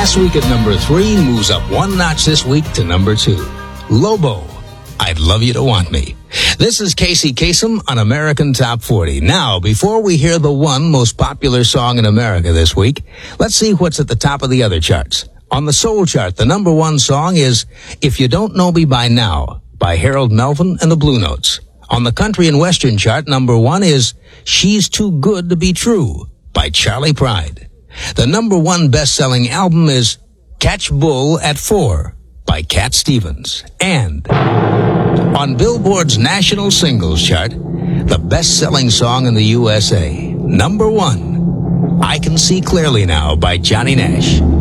Last week at number 3 moves up one notch this week to number 2. Lobo, I'd Love You to Want Me. This is Casey Kasem on American Top 40. Now, before we hear the one most popular song in America this week, let's see what's at the top of the other charts. On the soul chart, the number 1 song is If You Don't Know Me By Now by Harold Melvin and the Blue Notes. On the country and western chart, number 1 is She's Too Good to Be True by Charlie Pride. The number 1 best-selling album is Catch Bull at 4 by Cat Stevens. And on Billboard's national singles chart, the best-selling song in the USA, number 1, I Can See Clearly Now by Johnny Nash.